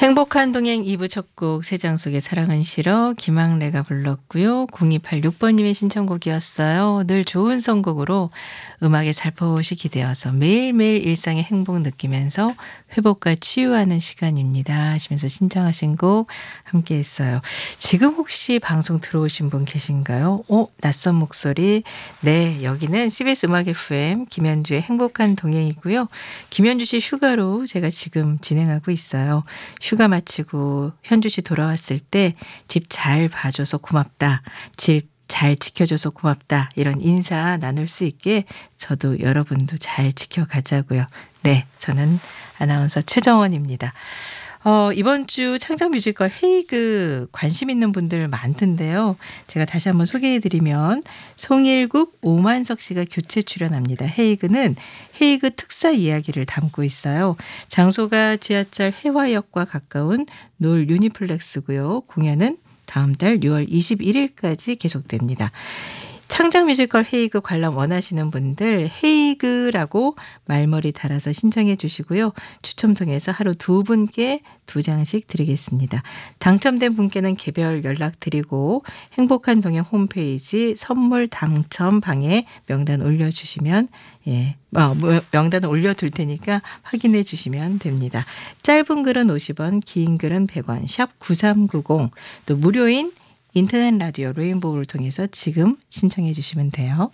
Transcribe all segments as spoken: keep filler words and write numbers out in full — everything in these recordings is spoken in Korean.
행복한 동행 이 부 첫 곡 세장 속의 사랑은 싫어 김학래가 불렀고요. 공이팔육 번님의 신청곡이었어요. 늘 좋은 선곡으로 음악에 살포시 기대어서 매일매일 일상의 행복 느끼면서 회복과 치유하는 시간입니다 하시면서 신청하신 곡 함께 했어요. 지금 혹시 방송 들어오신 분 계신가요? 어? 낯선 목소리. 네, 여기는 씨비에스 음악 에프엠 김현주의 행복한 동행이고요. 김현주 씨 휴가로 제가 지금 진행하고 있어요. 휴가 마치고 현주 씨 돌아왔을 때 집 잘 봐줘서 고맙다. 집 잘 지켜줘서 고맙다. 이런 인사 나눌 수 있게 저도 여러분도 잘 지켜가자고요. 네, 저는 아나운서 최정원입니다. 어, 이번 주 창작 뮤지컬 헤이그 관심 있는 분들 많던데요. 제가 다시 한번 소개해드리면 송일국, 오만석 씨가 교체 출연합니다. 헤이그는 헤이그 특사 이야기를 담고 있어요. 장소가 지하철 해화역과 가까운 놀 유니플렉스고요. 공연은 다음 달 유월 이십일일까지 계속됩니다. 창작 뮤지컬 헤이그 관람 원하시는 분들 헤이그라고 말머리 달아서 신청해 주시고요. 추첨 통해서 하루 두 분께 두 장씩 드리겠습니다. 당첨된 분께는 개별 연락드리고 행복한 동행 홈페이지 선물 당첨 방에 명단 올려주시면 예, 어, 명단을 올려둘 테니까 확인해 주시면 됩니다. 짧은 글은 오십 원, 긴 글은 백 원, 샵 구삼구공 또 무료인 인터넷 라디오 레인보우를 통해서 지금 신청해 주시면 돼요.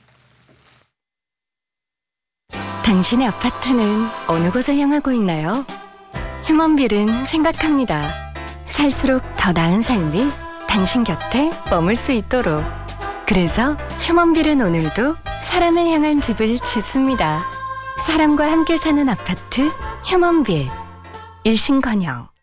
당신의 아파트는 어느 곳을 향하고 있나요? 휴먼빌은 생각합니다. 살수록 더 나은 삶이 당신 곁에 머물 수 있도록. 그래서 휴먼빌은 오늘도 사람을 향한 집을 짓습니다. 사람과 함께 사는 아파트 휴먼빌. 일신건영.